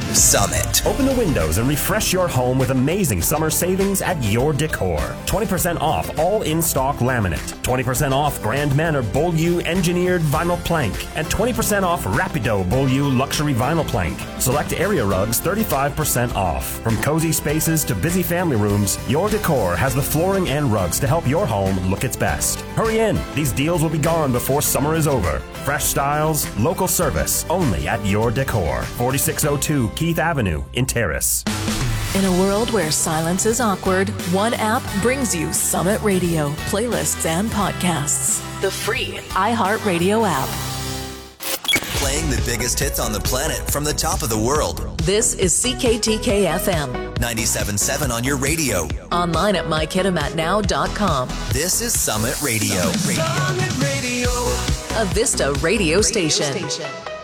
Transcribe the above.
Summit. Open the windows and refresh your home with amazing summer savings at Your Decor. 20% off all in-stock laminate, 20% off Grand Manor Beaulieu engineered vinyl plank, and 20% off Rapido Beaulieu luxury vinyl plank. Select area rugs 35% off. From cozy spaces to busy family rooms, Your Decor has the flooring and rugs to help your home look its best. Hurry in. These deals will be gone before summer is over. Fresh styles, local service, only at Your Decor. 4602 Keith Avenue in Terrace. In a world where silence is awkward, one app brings you Summit Radio, playlists and podcasts. The free iHeartRadio app. Playing the biggest hits on the planet from the top of the world. This is CKTK FM. 97.7 on your radio. Online at mykitamatnow.com. This is Summit Radio. Summit Radio. A Vista radio station.